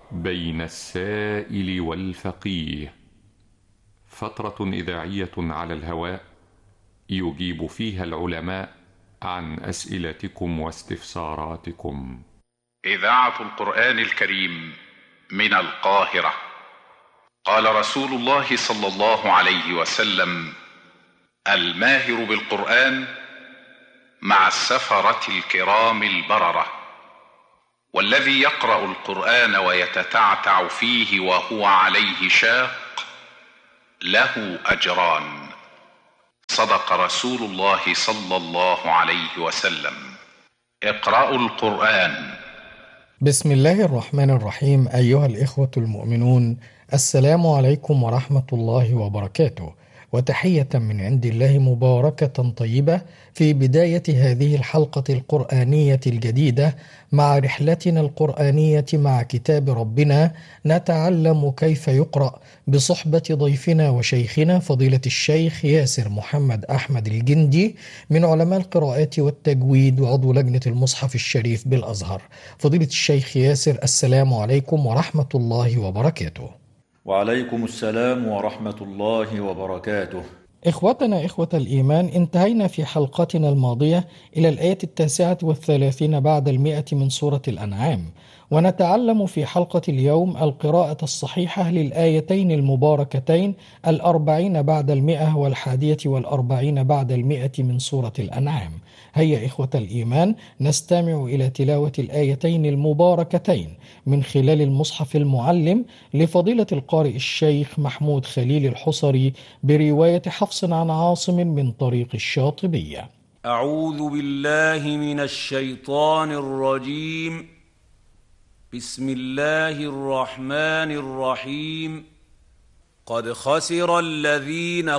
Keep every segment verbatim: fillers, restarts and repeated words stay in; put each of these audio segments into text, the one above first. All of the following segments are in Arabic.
بين السائل والفقيه، فترة إذاعية على الهواء يجيب فيها العلماء عن أسئلتكم واستفساراتكم. إذاعة القرآن الكريم من القاهرة. قال رسول الله صلى الله عليه وسلم: الماهر بالقرآن مع السفرة الكرام البررة، والذي يقرأ القرآن ويتتعتع فيه وهو عليه شاق له أجران. صدق رسول الله صلى الله عليه وسلم. اقرأوا القرآن. بسم الله الرحمن الرحيم. أيها الإخوة المؤمنون، السلام عليكم ورحمة الله وبركاته، وتحية من عند الله مباركة طيبة في بداية هذه الحلقة القرآنية الجديدة مع رحلتنا القرآنية مع كتاب ربنا، نتعلم كيف يقرأ بصحبة ضيفنا وشيخنا فضيلة الشيخ ياسر محمد أحمد الجندي من علماء القراءات والتجويد وعضو لجنة المصحف الشريف بالأزهر. فضيلة الشيخ ياسر، السلام عليكم ورحمة الله وبركاته. وعليكم السلام ورحمة الله وبركاته. إخوتنا إخوة الإيمان، انتهينا في حلقتنا الماضية إلى الآية التاسعة والثلاثين بعد المئة من سورة الأنعام، ونتعلم في حلقة اليوم القراءة الصحيحة للآيتين المباركتين الأربعين بعد المئة والحادية والأربعين بعد المئة من سورة الأنعام. هيا إخوة الإيمان نستمع إلى تلاوة الآيتين المباركتين من خلال المصحف المعلم لفضيلة القارئ الشيخ محمود خليل الحصري برواية حفص عن عاصم من طريق الشاطبية. أعوذ بالله من الشيطان الرجيم. بسم الله الرحمن الرحيم. قد خسر الذين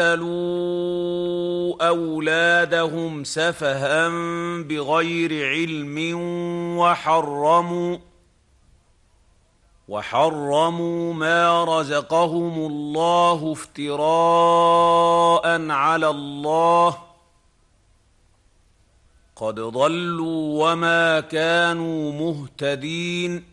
قتلوا أولادهم سفها بغير علم وحرموا وحرموا ما رزقهم الله افتراء على الله. قد ضلوا وما كانوا مهتدين.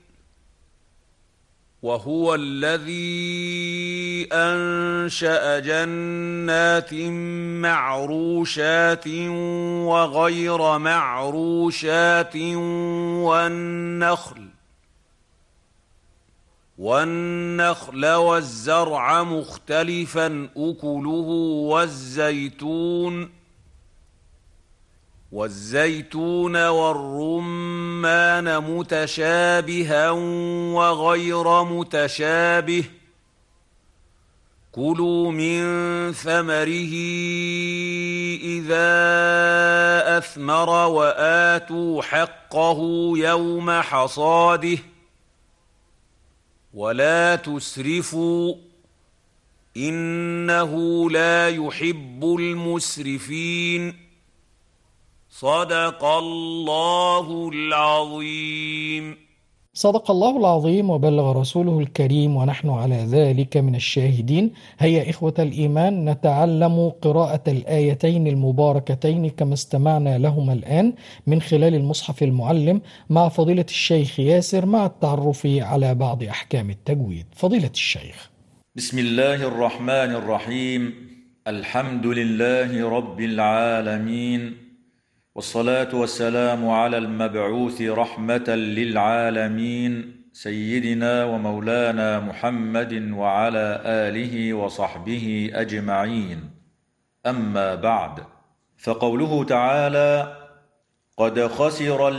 وهو الذي أنشأ جنات معروشات وغير معروشات والنخل والنخل والزرع مختلفا أكله والزيتون والزيتون والرمان متشابها وغير متشابه. كلوا من ثمره إذا أثمر وآتوا حقه يوم حصاده ولا تسرفوا إنه لا يحب المسرفين. صدق الله العظيم. صدق الله العظيم وبلغ رسوله الكريم ونحن على ذلك من الشاهدين. هيا إخوة الإيمان نتعلم قراءة الآيتين المباركتين كما استمعنا لهما الآن من خلال المصحف المعلم مع فضيلة الشيخ ياسر، مع التعرف على بعض أحكام التجويد. فضيلة الشيخ. بسم الله الرحمن الرحيم. الحمد لله رب العالمين، والصلاة والسلام على المبعوث رحمة للعالمين سيدنا ومولانا محمد وعلى آله وصحبه أجمعين. أما بعد، فقوله تعالى: قد خسر